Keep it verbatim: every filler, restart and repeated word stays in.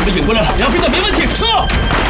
们引过来了，梁飞的没问题，撤！